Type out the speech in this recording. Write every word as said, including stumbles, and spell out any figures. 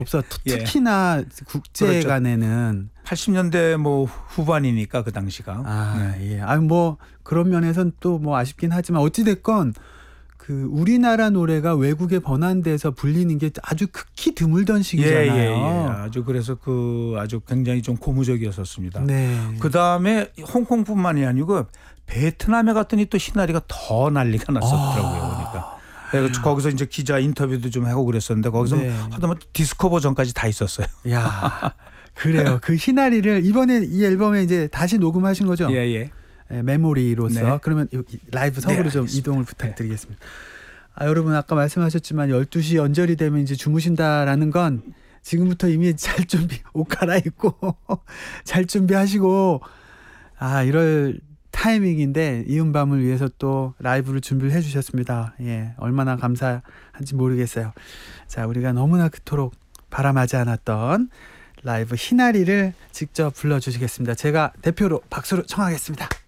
없어. 예. 특히나 국제간에는 팔십 년대 뭐 후반이니까 그 당시가. 아, 네. 예. 아, 뭐 그런 면에선 또 뭐 아쉽긴 하지만 어찌 됐건 그 우리나라 노래가 외국에 번안돼서 불리는 게 아주 극히 드물던 시기잖아요. 예, 예, 예. 아주 그래서 그 아주 굉장히 좀 고무적이었었습니다. 네. 그 다음에 홍콩뿐만이 아니고 베트남에 갔더니 또 시나리가 더 난리가 났었더라고요. 아. 그러니까. 그래서 거기서 이제 기자 인터뷰도 좀 하고 그랬었는데 거기서 네. 하다못해 디스코 버전까지 다 있었어요. 야, 그래요. 그 희나리를 이번에 이 앨범에 이제 다시 녹음하신 거죠? 예, 예. 네, 메모리로서. 네. 그러면 라이브 석으로 네, 좀 알겠습니다. 이동을 부탁드리겠습니다. 아, 여러분 아까 말씀하셨지만 열두 시 연절이 되면 이제 주무신다라는 건 지금부터 이미 잘 준비, 옷 갈아입고 잘 준비하시고 아, 이럴 타이밍인데 이은 밤을 위해서 또 라이브를 준비를 해주셨습니다. 예, 얼마나 감사한지 모르겠어요. 자, 우리가 너무나 그토록 바람하지 않았던 라이브 희나리를 직접 불러주시겠습니다. 제가 대표로 박수로 청하겠습니다.